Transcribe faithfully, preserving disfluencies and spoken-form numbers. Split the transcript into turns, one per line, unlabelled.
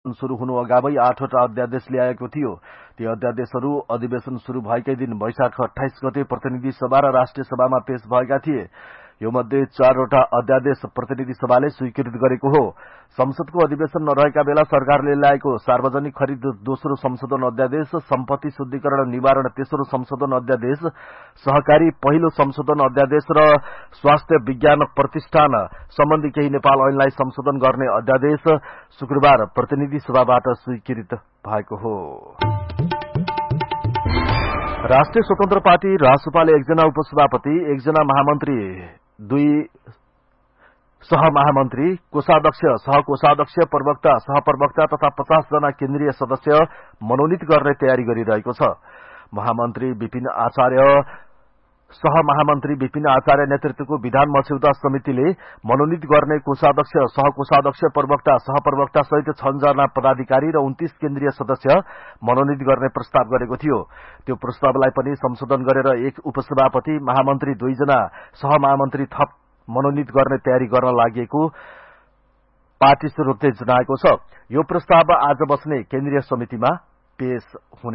शुरू हुनु अगावै आठवटा अध्यादेश ल्याएको थियो। ती अध्यादेशहरू अधिवेशन शुरू भएकै दिन वैशाख अठाइस गते प्रतिनिधि सभा र राष्ट्रिय सभामा पेश भएका थिए। यो मध्ये चारवटा अध्यादेश प्रतिनिधि सभाले स्वीकृत गरेको हो। संसदको अधिवेशन नरहेका बेला सरकारले ल्याएको सार्वजनिक खरिद दोस्रो संशोधन अध्यादेश, सम्पत्ति शुद्धिकरण निवारण तेस्रो संशोधन अध्यादेश, सहकारी पहिलो संशोधन अध्यादेश र स्वास्थ्य विज्ञान प्रतिष्ठान सम्बन्धी केही नेपाल ऐनलाई संशोधन गर्ने अध्यादेश शुक्रबार प्रतिनिधि सभाबाट स्वीकृत भएको हो। राष्ट्रिय स्वतन्त्र पार्टी रासपाले एकजना उपसभापति, एकजना महामन्त्री, दुई सहमहामन्त्री, कोषाध्यक्ष, सहकोषाध्यक्ष, प्रवक्ता, सहप्रवक्ता तथा पचास जना केन्द्रीय सदस्य मनोनित गर्ने तयारी गरिरहेको छ। महामन्त्री विपिन आचार्य सहमहामन्त्री विपिन आचार्य नेतृत्वको विधान मस्यौदा समितिले मनोनित गर्ने कोषाध्यक्ष, सहकोषाध्यक्ष, प्रवक्ता, सहप्रवक्ता सहित छ जना पदाधिकारी र उन्तीस केन्द्रीय सदस्य मनोनित गर्ने प्रस्ताव गरेको थियो। त्यो प्रस्तावलाई पनि संशोधन गरेर एक उपसभापति, महामन्त्री, दुईजना सहमहामन्त्री थप मनोनित गर्ने तयारी गर्न लागि पार्टी सूत्रले जनाएको छ। यो प्रस्ताव आज बस्ने केन्द्रीय समितिमा पेश हुने